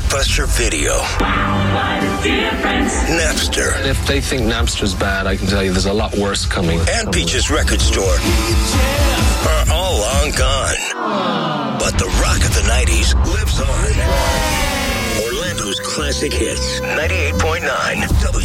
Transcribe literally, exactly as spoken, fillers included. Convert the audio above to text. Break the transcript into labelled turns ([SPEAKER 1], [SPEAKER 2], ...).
[SPEAKER 1] Blockbuster Video.
[SPEAKER 2] What a difference.
[SPEAKER 1] Napster.
[SPEAKER 3] If they think Napster's bad, I can tell you there's a lot worse coming.
[SPEAKER 1] And Peach's Record Store are all long gone. But the rock of the nineties lives on. Orlando's classic hits. ninety-eight point nine W